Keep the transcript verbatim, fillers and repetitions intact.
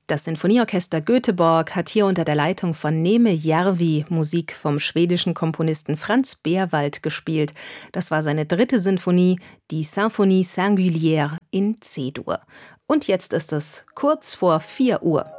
Das Sinfonieorchester Göteborg hat hier unter der Leitung von Neeme Järvi Musik vom schwedischen Komponisten Franz Beerwald gespielt. Das war seine dritte Sinfonie, die Symphonie singulière in C-Dur. Und jetzt ist es kurz vor vier Uhr.